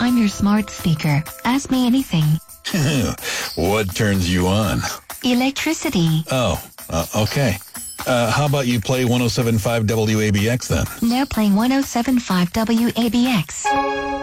I'm your smart speaker. Ask me anything. What turns you on? Electricity. Oh, okay. How about you play 107.5 WABX then? Now playing 107.5 WABX.